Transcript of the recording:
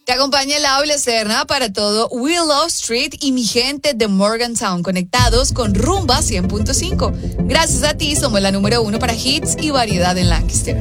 Te acompaña Laura Serna para todo Willow Street y mi gente de Morgantown, conectados con Rumba 100.5. Gracias a ti somos la número 1 para hits y variedad en Lancaster.